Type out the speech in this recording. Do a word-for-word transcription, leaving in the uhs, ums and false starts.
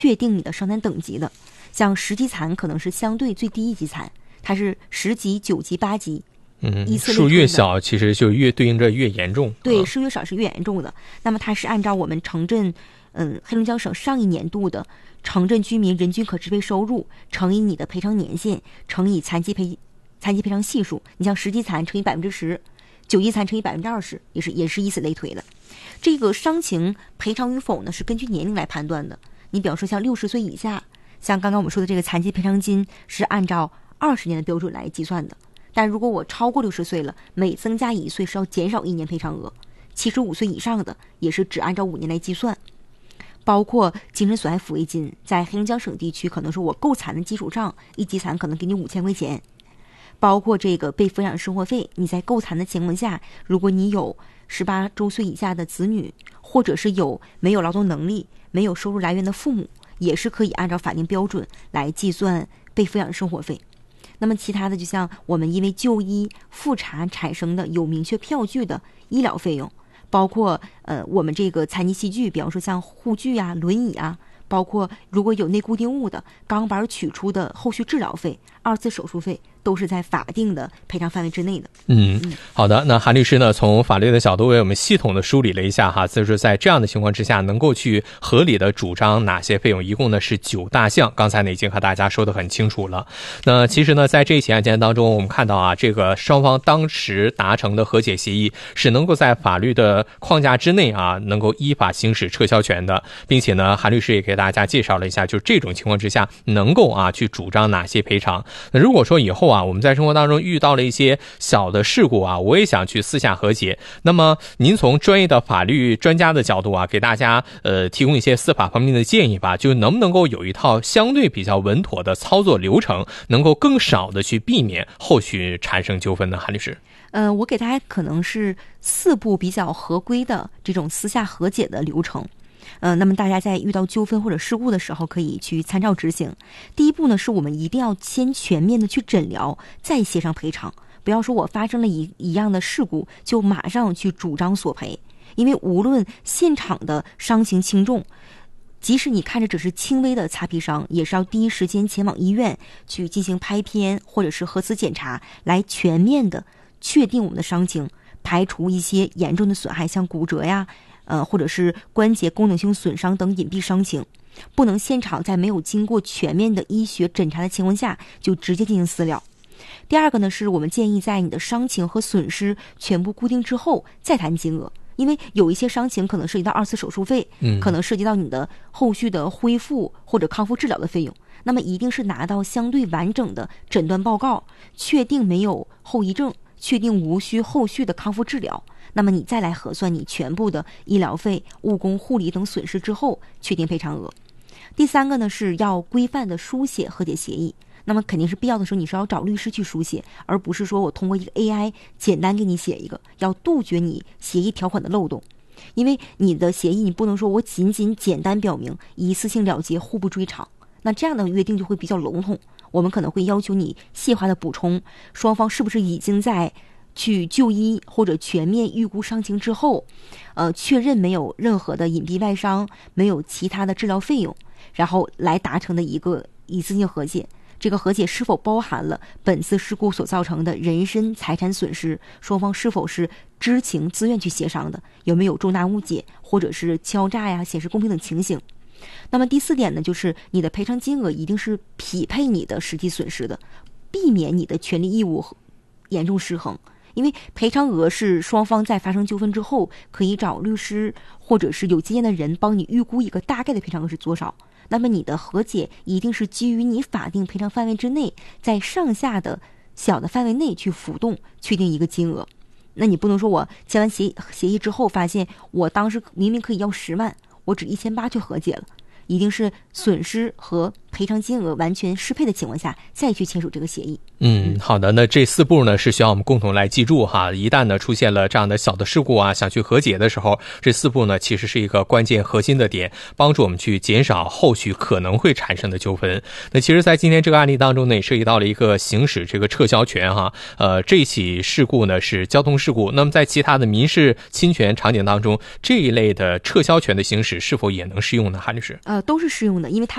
确定你的伤残等级的。像十级残可能是相对最低一级残，它是十级、九级、八级。 嗯，数越小其实就越对应着越严重。 对，数越少是越严重的。那么它是按照我们城镇，嗯，黑龙江省上一年度的城镇居民人均可支配收入乘以你的赔偿年限乘以残疾赔残疾赔偿系数。你像十级残乘以百分之十，九级残乘以百分之二十，也是也是以此类推的。这个伤情赔偿与否呢，是根据年龄来判断的。你比方说像六十岁以下，像刚刚我们说的这个残疾赔偿金是按照二十年的标准来计算的。但如果我超过六十岁了，每增加一岁是要减少一年赔偿额。七十五岁以上的也是只按照五年来计算。包括精神损害抚慰金，在黑龙江省地区可能是我够残的基础上，一级残可能给你五千块钱。包括这个被抚养生活费，你在够残的情况下，如果你有十八周岁以下的子女，或者是有没有劳动能力、没有收入来源的父母，也是可以按照法定标准来计算被抚养生活费。那么其他的就像我们因为就医复查产生的有明确票据的医疗费用，包括呃我们这个残疾器具，比方说像护具啊、轮椅啊，包括如果有内固定物的钢板取出的后续治疗费、二次手术费，都是在法定的赔偿范围之内的。 嗯，好的。那韩律师呢，从法律的角度为我们系统的梳理了一下哈，就是在这样的情况之下，能够去合理的主张哪些费用，一共呢是九大项。刚才呢已经和大家说得很清楚了。那其实呢，在这一起案件当中，我们看到啊，这个双方当时达成的和解协议是能够在法律的框架之内啊，能够依法行使撤销权的，并且呢，韩律师也给大家介绍了一下，就这种情况之下能够啊去主张哪些赔偿。那如果说以后啊，我们在生活当中遇到了一些小的事故啊，我也想去私下和解，那么您从专业的法律专家的角度啊，给大家呃提供一些司法方面的建议吧，就能不能够有一套相对比较稳妥的操作流程，能够更少的去避免后续产生纠纷呢？韩律师， 呃，我给大家可能是四步比较合规的这种私下和解的流程。呃，那么大家在遇到纠纷或者事故的时候，可以去参照执行。第一步呢，是我们一定要先全面的去诊疗，再协商赔偿。不要说我发生了一一样的事故，就马上去主张索赔。因为无论现场的伤情轻重，即使你看着只是轻微的擦皮伤，也是要第一时间前往医院去进行拍片或者是核磁检查，来全面的确定我们的伤情，排除一些严重的损害，像骨折呀。呃，或者是关节功能性损伤等隐蔽伤情，不能现场在没有经过全面的医学诊查的情况下就直接进行私了。第二个呢，是我们建议在你的伤情和损失全部固定之后再谈金额，因为有一些伤情可能涉及到二次手术费， 嗯， 可能涉及到你的后续的恢复或者康复治疗的费用，那么一定是拿到相对完整的诊断报告，确定没有后遗症，确定无需后续的康复治疗，那么你再来核算你全部的医疗费、误工、护理等损失之后，确定赔偿额。第三个呢，是要规范的书写和解协议。那么肯定是必要的时候，你是要找律师去书写，而不是说我通过一个 A I 简单给你写一个，要杜绝你协议条款的漏洞。因为你的协议，你不能说我仅仅简单表明一次性了结，互不追偿，那这样的约定就会比较笼统。我们可能会要求你细化的补充，双方是不是已经在去就医或者全面预估伤情之后，呃，确认没有任何的隐蔽外伤，没有其他的治疗费用，然后来达成的一个一次性和解。这个和解是否包含了本次事故所造成的人身财产损失，双方是否是知情自愿去协商的，有没有重大误解或者是敲诈呀、显示公平等情形。那么第四点呢，就是你的赔偿金额一定是匹配你的实际损失的，避免你的权利义务严重失衡。因为赔偿额是双方在发生纠纷之后，可以找律师或者是有经验的人帮你预估一个大概的赔偿额是多少。那么你的和解一定是基于你法定赔偿范围之内，在上下的小的范围内去浮动，确定一个金额。那你不能说我签完协协议之后，发现我当时明明可以要十万，我只一千八就和解了。一定是损失和赔偿金额完全适配的情况下，再去签署这个协议。 嗯，好的。那这四步呢是需要我们共同来记住哈。一旦呢出现了这样的小的事故啊，想去和解的时候，这四步呢其实是一个关键核心的点，帮助我们去减少后续可能会产生的纠纷。那其实在今天这个案例当中呢，也涉及到了一个行使这个撤销权哈。呃，这起事故呢是交通事故，那么在其他的民事侵权场景当中，这一类的撤销权的行使是否也能适用呢？韩律师？ 呃，都是适用的，因为它